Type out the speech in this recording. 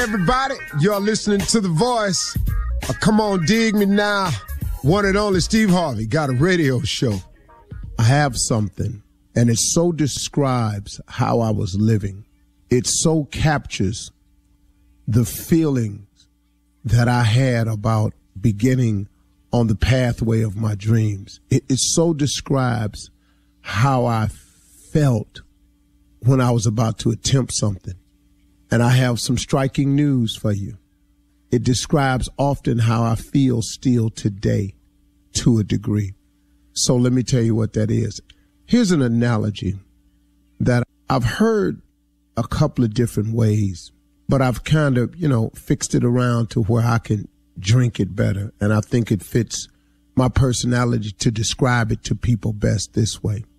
everybody. You're listening to The Voice. Come on, dig me now. One and only Steve Harvey got a radio show. I have something, and it so describes how I was living. It so captures the feelings that I had about beginning on the pathway of my dreams. It so describes how I felt when I was about to attempt something. And I have some striking news for you. It describes often how I feel still today to a degree. So let me tell you what that is. Here's an analogy that I've heard a couple of different ways, but I've kind of, fixed it around to where I can drink it better. And I think it fits my personality to describe it to people best this way.